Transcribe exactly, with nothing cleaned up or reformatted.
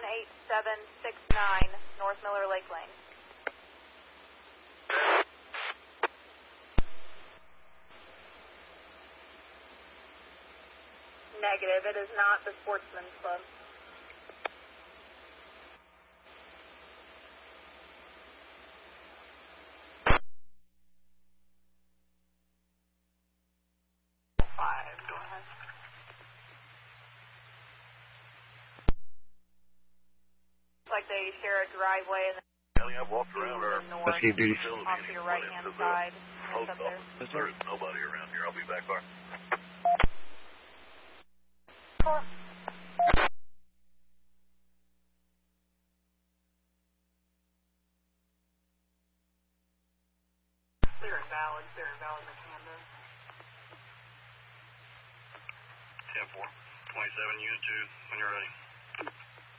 eight seven six nine, North Miller Lake Lane. Negative, it is not the Sportsman's Club. Five, go ahead. Looks like they share a driveway and then I've walked around our north Escape duty. off to your right hand side. Post Up there. office. There's nobody around here. I'll be back there. Four. Clear and valid, clear and valid, McCandon. ten four. twenty-seven, unit two, when you're ready.